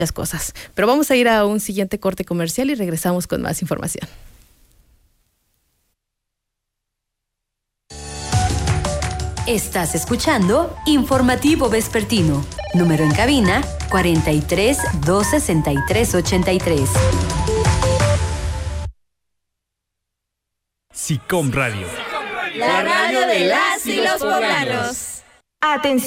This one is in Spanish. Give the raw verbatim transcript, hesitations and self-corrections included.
las cosas. Pero vamos a ir a un siguiente corte comercial y regresamos con más información. Estás escuchando Informativo Vespertino. Número en cabina cuarenta y tres, dos sesenta y tres, ochenta y tres. SICOM Radio. La radio de las y los poblanos. Atención.